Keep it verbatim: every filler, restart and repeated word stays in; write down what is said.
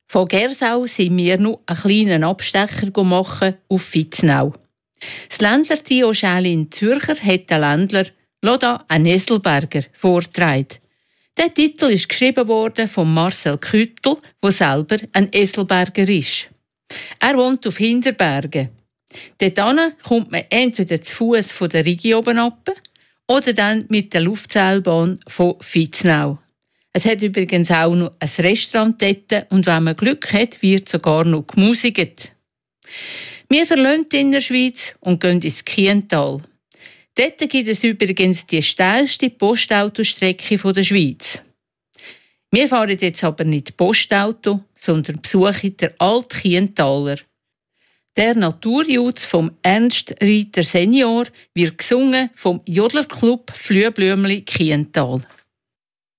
Von Gersau sind wir noch einen kleinen Abstecher machen auf Vitznau. Das Ländler-Trio Schälin Zürcher hat den Ländler Loda ein Eselberger vorgetragen. Der Titel ist geschrieben worden von Marcel Küttel, der selber ein Eselberger ist. Er wohnt auf Hinterbergen. Dort kommt man entweder zu Fuß von der Rigi oben ab oder dann mit der Luftseilbahn von Vitznau. Es hat übrigens auch noch ein Restaurant dort und wenn man Glück hat, wird sogar noch gemusikt. Wir verlassen die Innerschweiz und gehen ins Kiental. Dort gibt es übrigens die steilste Postautostrecke der Schweiz. Wir fahren jetzt aber nicht Postauto, sondern besuchen den Alt-Kientaler. Der Naturjutz vom Ernst Reiter Senior wird gesungen vom Jodlerclub Flüeblümli Kiental.